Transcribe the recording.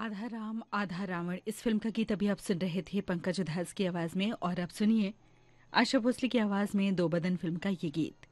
आधा राम आधा रावण इस फिल्म का गीत अभी आप सुन रहे थे पंकज उधास की आवाज में। और अब सुनिए आशा भोसले की आवाज में दो बदन फिल्म का ये गीत।